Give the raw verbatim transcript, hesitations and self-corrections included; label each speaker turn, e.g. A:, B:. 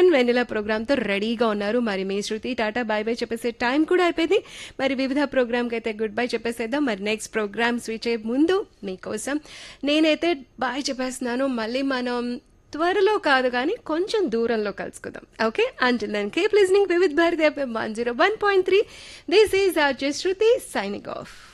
A: And vanilla ప్రోగ్రామ్తో రెడీగా ఉన్నారు. మరి మీ శృతి టాటా బై బై చెప్పేసే టైం కూడా అయిపోయింది. మరి వివిధ ప్రోగ్రామ్కి అయితే గుడ్ బై చెప్పేసేద్దాం. మరి నెక్స్ట్ ప్రోగ్రామ్ స్విచ్ అయ్యే ముందు మీకోసం నేనైతే బాయ్ చెప్పేస్తున్నాను. మళ్ళీ మనం త్వరలో కాదు కానీ కొంచెం దూరంలో కలుసుకుందాం. Okay, until then keep listening Vividh Bharati FM one zero one point three. This is RJ Shruti signing off.